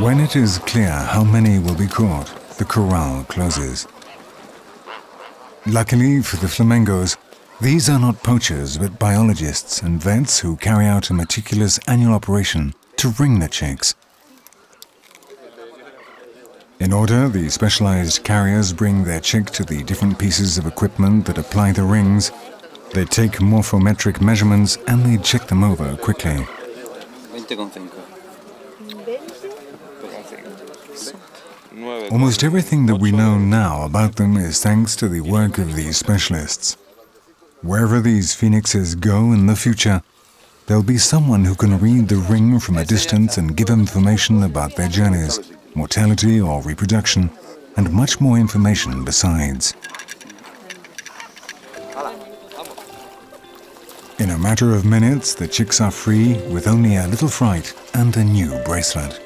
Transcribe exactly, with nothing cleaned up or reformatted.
When it is clear how many will be caught, the corral closes. Luckily for the flamingos, these are not poachers but biologists and vets who carry out a meticulous annual operation to ring the chicks. In order, the specialized carriers bring their chick to the different pieces of equipment that apply the rings. They take morphometric measurements and they check them over quickly. Almost everything that we know now about them is thanks to the work of these specialists. Wherever these phoenixes go in the future, there'll be someone who can read the ring from a distance and give information about their journeys, mortality or reproduction, and much more information besides. In a matter of minutes, the chicks are free with only a little fright and a new bracelet.